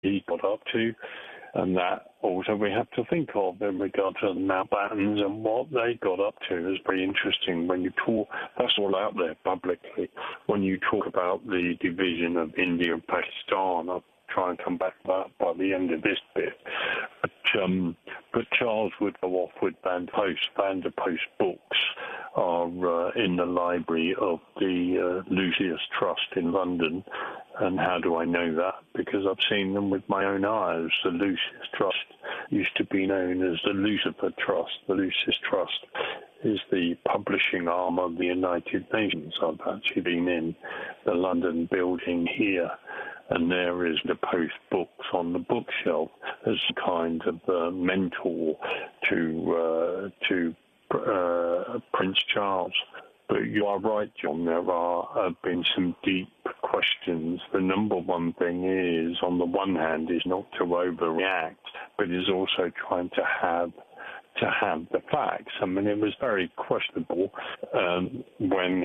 he got up to. And that also we have to think of in regard to the Mountbattens and what they got up to is very interesting when you talk. That's all out there publicly. When you talk about the division of India and Pakistan, I'll try and come back to that by the end of this bit. But Charles would go off with Van der Post books are in the library of the Lucius Trust in London. And how do I know that? Because I've seen them with my own eyes. The Lucius Trust used to be known as the Lucifer Trust. The Lucius Trust is the publishing arm of the United Nations. I've actually been in the London building here, and there is the Post books on the bookshelf as a kind of mentor to Prince Charles. But you are right, John, there have been some deep questions. The number one thing is, on the one hand, is not to overreact, but is also trying to have the facts. I mean, it was very questionable when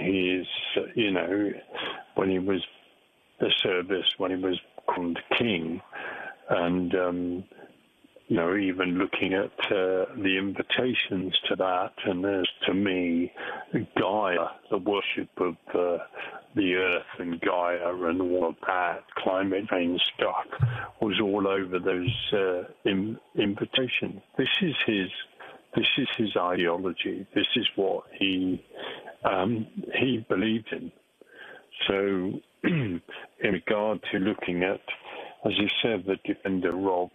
when he was the service, when he was crowned king, and even looking at the invitations to that, and there's, to me, Gaia, the worship of the earth and Gaia and all of that, climate change stuff, was all over those invitations. This is his ideology. This is what he believed in. So, in regard to looking at, as you said, the defender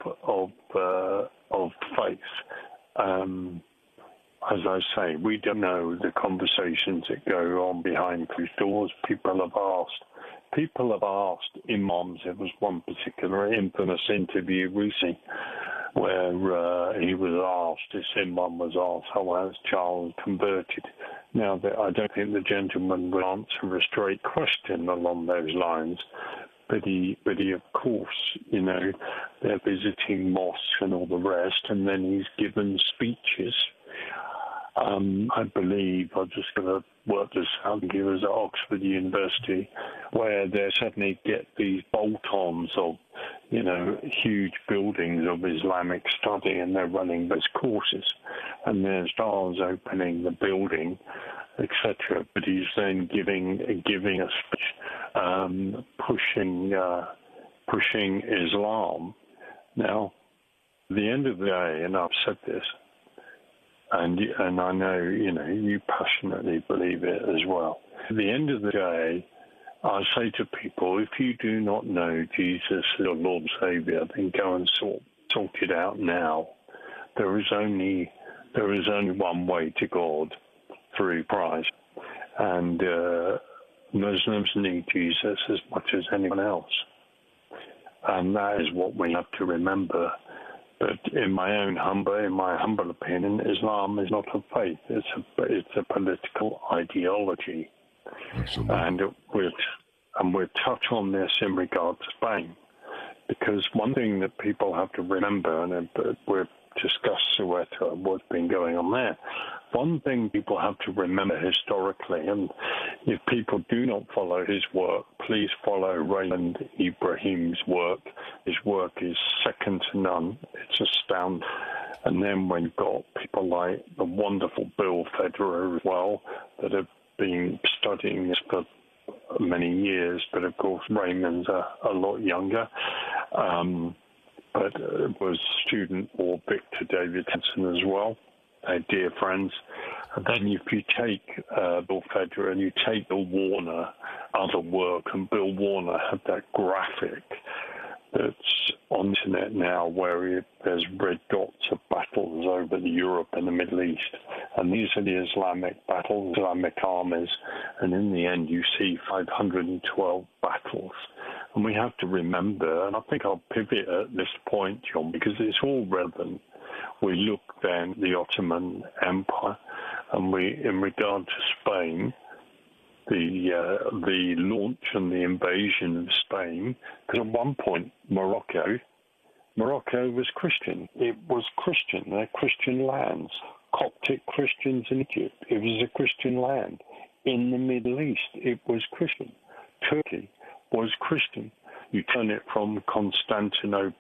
of faith. As I say, we don't know the conversations that go on behind closed doors. People have asked imams. There was one particular infamous interview recently where he was asked, this imam was asked, how has Charles converted? Now, I don't think the gentleman would answer a straight question along those lines. But he, of course, they're visiting mosques and all the rest, and then he's given speeches. I believe, I'm just going to work this out, he was at Oxford University, where they suddenly get these bolt-ons of, huge buildings of Islamic study, and they're running those courses. And there's Charles opening the building, etc. But he's then giving a speech pushing Islam. Now, at the end of the day, and I've said this, and I know you passionately believe it as well. At the end of the day, I say to people, if you do not know Jesus as your Lord and Savior, then go and sort it out now. There is only one way to God, through Christ, and Muslims need Jesus as much as anyone else, and that is what we have to remember. But in my humble opinion, Islam is not a faith; it's a political ideology. Absolutely. And we'll touch on this in regard to Spain, because one thing that people have to remember, and we've discussed Soweto and what's been going on there. One thing people have to remember historically, and if people do not follow his work, please follow Raymond Ibrahim's work. His work is second to none. It's astounding. And then when you've got people like the wonderful Bill Federer as well, that have been studying this for many years, but of course Raymond's a lot younger. But was student or Victor David Hanson as well. They're dear friends. And then if you take Bill Federer and you take Bill Warner, other work, and Bill Warner had that graphic that's on the internet now where there's red dots of battles over Europe and the Middle East. And these are the Islamic battles, Islamic armies. And in the end, you see 512 battles. And we have to remember, and I think I'll pivot at this point, John, because it's all relevant. We look then at the Ottoman Empire, and in regard to Spain, the launch and the invasion of Spain, because at one point Morocco was Christian. It was Christian. They're Christian lands. Coptic Christians in Egypt. It was a Christian land. In the Middle East, it was Christian. Turkey was Christian. You turn it from Constantinople